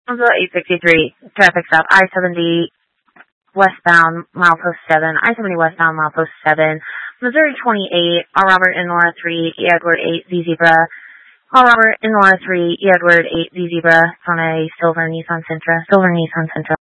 Brownsville 863, traffic stop, I-70 westbound, milepost 7, I-70 westbound, milepost 7, Missouri 28, R. Robert and Laura 3, E. Edward 8, Z Zebra, R. Robert and Laura 3, E. Edward 8, Z Zebra, it's on a silver Nissan Sentra.